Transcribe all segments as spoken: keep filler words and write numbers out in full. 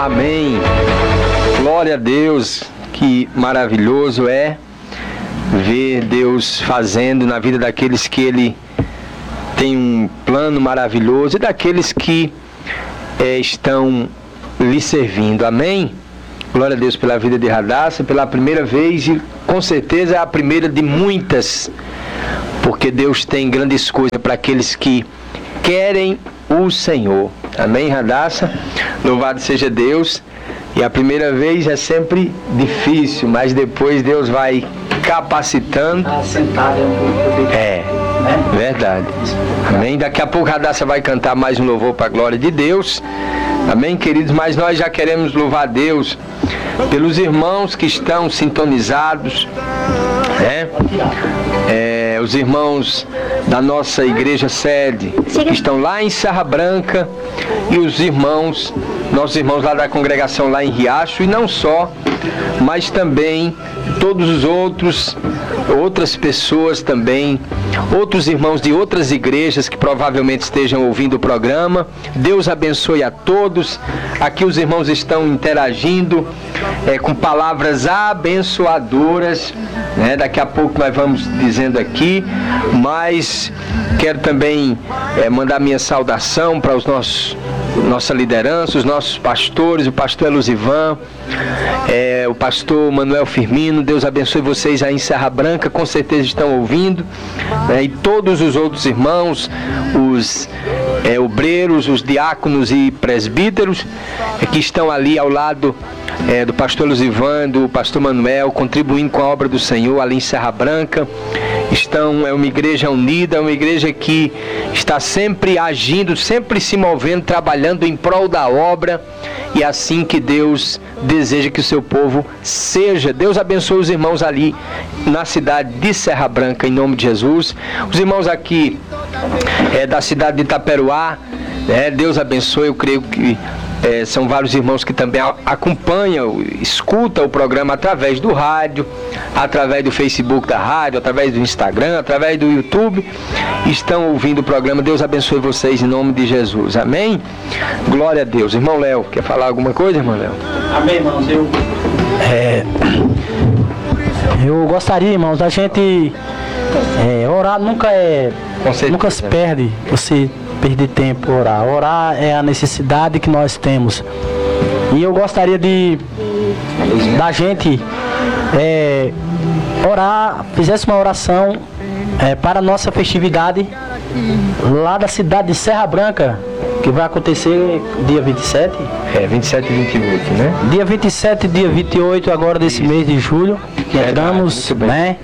Amém. Glória a Deus, que maravilhoso é ver Deus fazendo na vida daqueles que Ele tem um plano maravilhoso e daqueles que é, estão lhe servindo. Amém? Glória a Deus pela vida de Radassa, pela primeira vez, e com certeza é a primeira de muitas, porque Deus tem grandes coisas para aqueles que querem o Senhor. Amém, Radassa? Louvado seja Deus. E a primeira vez é sempre difícil, mas depois Deus vai capacitando. É, verdade. Amém. Daqui a pouco a Radassa vai cantar mais um louvor para a glória de Deus. Amém, queridos? Mas nós já queremos louvar a Deus pelos irmãos que estão sintonizados, né? É, os irmãos da nossa igreja sede, que estão lá em Serra Branca, e os irmãos, nossos irmãos lá da congregação lá em Riacho, e não só, mas também todos os outros, outras pessoas também, outros irmãos de outras igrejas que provavelmente estejam ouvindo o programa. Deus abençoe a todos. Aqui os irmãos estão interagindo é, com palavras abençoadoras, né? Daqui a pouco nós vamos dizendo aqui, mas quero também é, mandar minha saudação para os nossos nossa liderança, os nossos pastores, o pastor Elusivan, é, o pastor Manuel Firmino. Deus abençoe vocês aí em Serra Branca, com certeza estão ouvindo, né? E todos os outros irmãos, os é, obreiros, os diáconos e presbíteros é, que estão ali ao lado é, do pastor Elusivan, do pastor Manuel, contribuindo com a obra do Senhor ali em Serra Branca. Estão, é uma igreja unida, é uma igreja que está sempre agindo, sempre se movendo, trabalhando em prol da obra, e assim que Deus deseja que o seu povo seja. Deus abençoe os irmãos ali na cidade de Serra Branca, em nome de Jesus. Os irmãos aqui é, da cidade de Itaperuá, é, Deus abençoe. Eu creio que É, são vários irmãos que também acompanham, escutam o programa através do rádio, através do Facebook da rádio, através do Instagram, através do YouTube, estão ouvindo o programa. Deus abençoe vocês em nome de Jesus. Amém? Glória a Deus. Irmão Léo, quer falar alguma coisa, irmão Léo? Amém, irmãos. Eu, é, eu gostaria, irmãos, da gente é, orar nunca é, nunca se perde. Você perder tempo orar. Orar é a necessidade que nós temos. E eu gostaria de da gente é, orar, fizesse uma oração é, para a nossa festividade lá da cidade de Serra Branca, que vai acontecer dia vinte e sete. É, vinte e sete e vinte e oito, né? Dia vinte e sete e dia vinte e oito agora desse Isso. mês de julho, que é, entramos, né?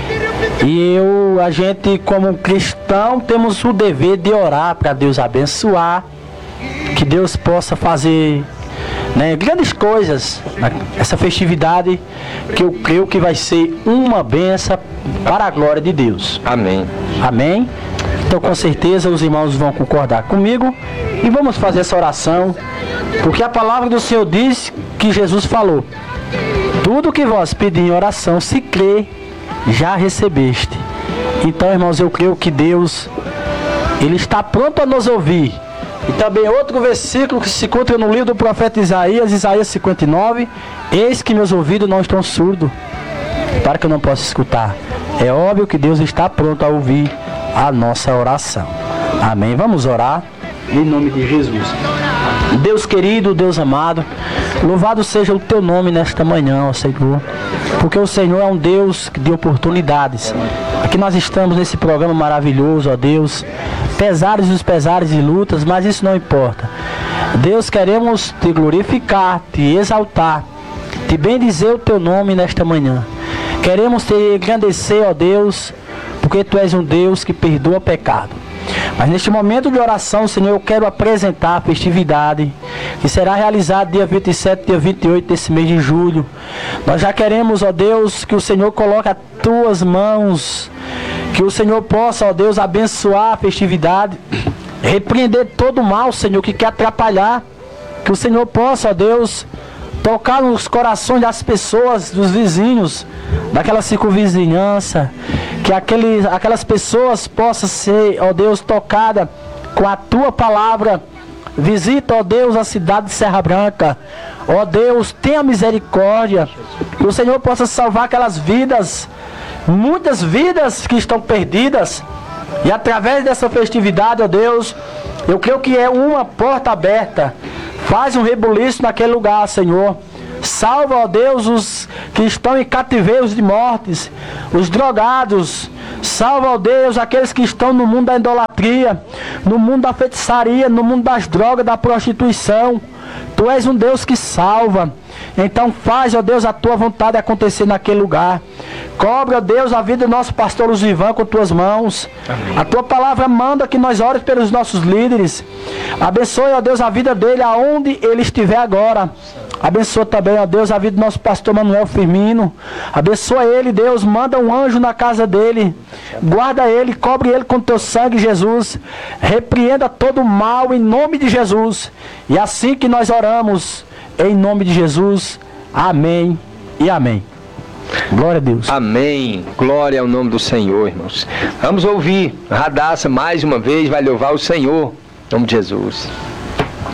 E eu, a gente como cristão temos o dever de orar para Deus abençoar, que Deus possa fazer, né, grandes coisas nessa festividade, que eu creio que vai ser uma bênção para a glória de Deus. Amém. Amém? Então com certeza os irmãos vão concordar comigo e vamos fazer essa oração, porque a palavra do Senhor diz que Jesus falou: tudo que vós pedis em oração, se crê, já recebeste. Então, irmãos, eu creio que Deus, Ele está pronto a nos ouvir. E também outro versículo que se encontra no livro do profeta Isaías, Isaías cinquenta e nove: eis que meus ouvidos não estão surdos, para que eu não possa escutar. É óbvio que Deus está pronto a ouvir a nossa oração. Amém? Vamos orar em nome de Jesus. Deus querido, Deus amado, louvado seja o teu nome nesta manhã, ó Senhor, porque o Senhor é um Deus de oportunidades. Aqui nós estamos nesse programa maravilhoso, ó Deus, pesares os pesares e lutas, mas isso não importa. Deus, queremos te glorificar, te exaltar, te bendizer o teu nome nesta manhã. Queremos te engrandecer, ó Deus, porque tu és um Deus que perdoa pecado. Mas neste momento de oração, Senhor, eu quero apresentar a festividade que será realizada dia vinte e sete, dia vinte e oito desse mês de julho. Nós já queremos, ó Deus, que o Senhor coloque as tuas mãos, que o Senhor possa, ó Deus, abençoar a festividade, repreender todo o mal, Senhor, que quer atrapalhar, que o Senhor possa, ó Deus, tocar nos corações das pessoas, dos vizinhos, daquela circunvizinhança, que aqueles, aquelas pessoas possam ser, ó Deus, tocadas com a tua palavra, Visita, ó Deus, a cidade de Serra Branca. Ó Deus, tenha misericórdia. Que o Senhor possa salvar aquelas vidas, muitas vidas que estão perdidas. E através dessa festividade, ó Deus, eu creio que é uma porta aberta. Faz um rebuliço naquele lugar, Senhor. Salva, ó Deus, os que estão em cativeiros de mortes, os drogados. Salva, ó Deus, aqueles que estão no mundo da idolatria, no mundo da feitiçaria, no mundo das drogas, da prostituição. Tu és um Deus que salva. Então faz, ó Deus, a tua vontade acontecer naquele lugar. Cobre, ó Deus, a vida do nosso pastor Luzivan com tuas mãos. Amém. A tua palavra manda que nós oremos pelos nossos líderes. Abençoe, ó Deus, a vida dele aonde ele estiver agora. Abençoa também, ó Deus, a vida do nosso pastor Manuel Firmino. Abençoa ele, Deus. Manda um anjo na casa dele. Guarda ele, cobre ele com teu sangue, Jesus. Repreenda todo o mal em nome de Jesus. E assim que nós oramos, em nome de Jesus. Amém e amém. Glória a Deus. Amém. Glória ao nome do Senhor, irmãos. Vamos ouvir. Radassa mais uma vez vai louvar o Senhor. Em nome de Jesus.